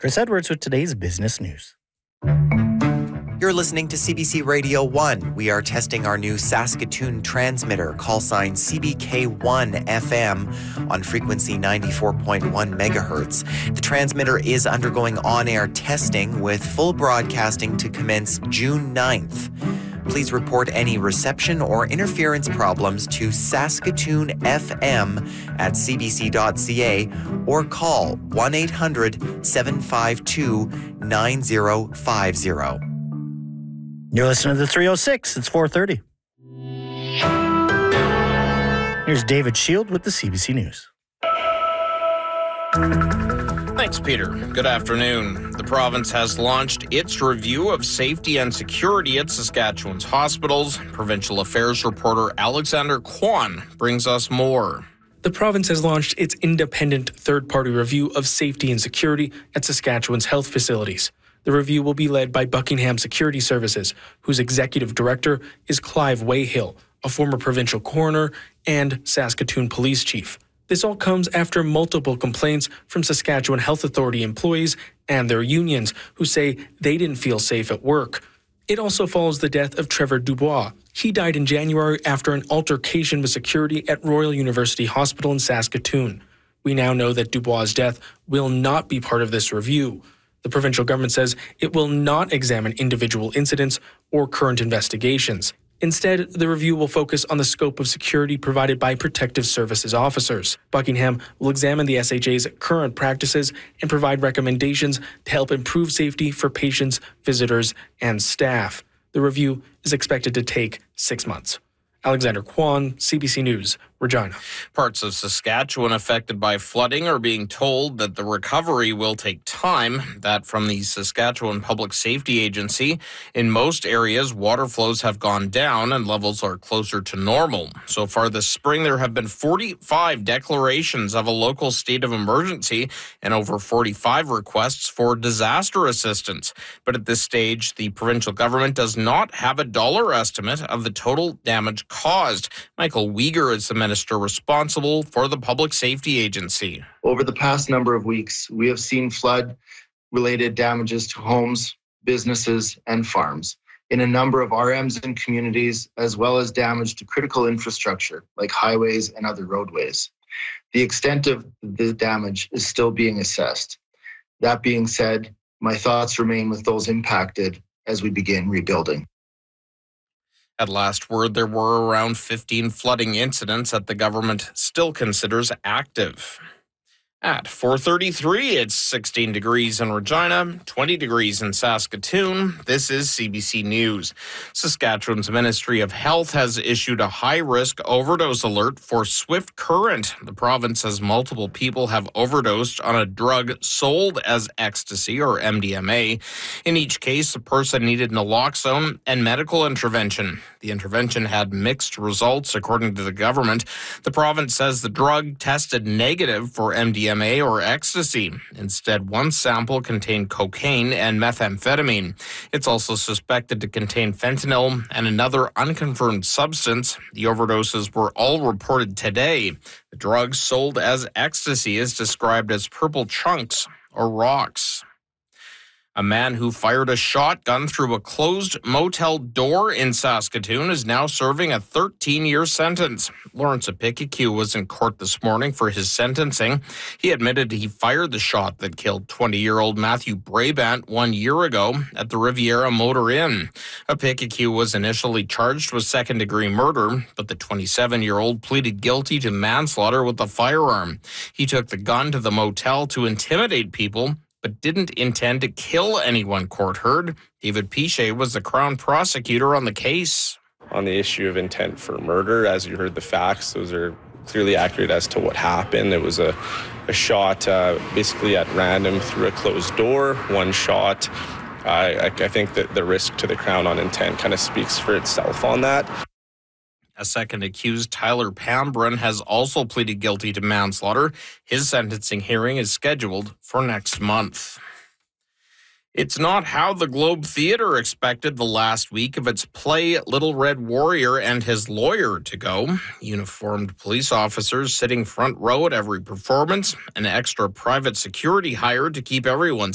Chris Edwards with today's business news. You're listening to CBC Radio 1. We are testing our new Saskatoon transmitter, call sign CBK1 FM, on frequency 94.1 megahertz. The transmitter is undergoing on-air testing with full broadcasting to commence June 9th. Please report any reception or interference problems to Saskatoon FM at cbc.ca or call 1-800-752-9050. You're listening to the 306. It's 4:30. Here's David Shield with the CBC News. Thanks, Peter. Good afternoon. The province has launched its review of safety and security at Saskatchewan's hospitals. Provincial Affairs reporter Alexander Kwan brings us more. The province has launched its independent third-party review of safety and security at Saskatchewan's health facilities. The review will be led by Buckingham Security Services, whose executive director is Clive Wayhill, a former provincial coroner and Saskatoon police chief. This all comes after multiple complaints from Saskatchewan Health Authority employees and their unions, who say they didn't feel safe at work. It also follows the death of Trevor Dubois. He died in January after an altercation with security at Royal University Hospital in Saskatoon. We now know that Dubois' death will not be part of this review. The provincial government says it will not examine individual incidents or current investigations. Instead, the review will focus on the scope of security provided by protective services officers. Buckingham will examine the SHA's current practices and provide recommendations to help improve safety for patients, visitors, and staff. The review is expected to take 6 months. Alexander Kwan, CBC News, Regina. Parts of Saskatchewan affected by flooding are being told that the recovery will take time. That from the Saskatchewan Public Safety Agency. In most areas, water flows have gone down and levels are closer to normal. So far this spring, there have been 45 declarations of a local state of emergency and over 45 requests for disaster assistance. But at this stage, the provincial government does not have a dollar estimate of the total damage caused. Michael Uyghur is the minister responsible for the Public Safety Agency. Over the past number of weeks, we have seen flood-related damages to homes, businesses, and farms in a number of RMs and communities, as well as damage to critical infrastructure like highways and other roadways. The extent of the damage is still being assessed. That being said, my thoughts remain with those impacted as we begin rebuilding. At last word, there were around 15 flooding incidents that the government still considers active. At 4:33, it's 16 degrees in Regina, 20 degrees in Saskatoon. This is CBC News. Saskatchewan's Ministry of Health has issued a high-risk overdose alert for Swift Current. The province says multiple people have overdosed on a drug sold as ecstasy or MDMA. In each case, the person needed naloxone and medical intervention. The intervention had mixed results, according to the government. The province says the drug tested negative for MDMA or ecstasy. Instead, one sample contained cocaine and methamphetamine. It's also suspected to contain fentanyl and another unconfirmed substance. The overdoses were all reported today. The drug sold as ecstasy is described as purple chunks or rocks. A man who fired a shotgun through a closed motel door in Saskatoon is now serving a 13-year sentence. Lawrence Apickicu was in court this morning for his sentencing. He admitted he fired the shot that killed 20-year-old Matthew Brabant 1 year ago at the Riviera Motor Inn. Apickicu was initially charged with second-degree murder, but the 27-year-old pleaded guilty to manslaughter with a firearm. He took the gun to the motel to intimidate people, but didn't intend to kill anyone, court heard. David Piche was the Crown prosecutor on the case. On the issue of intent for murder, as you heard the facts, those are clearly accurate as to what happened. It was a shot basically at random through a closed door, one shot. I think that the risk to the Crown on intent kind of speaks for itself on that. A second accused, Tyler Pambrin, has also pleaded guilty to manslaughter. His sentencing hearing is scheduled for next month. It's not how the Globe Theatre expected the last week of its play Little Red Warrior and His Lawyer to go. Uniformed police officers sitting front row at every performance, an extra private security hired to keep everyone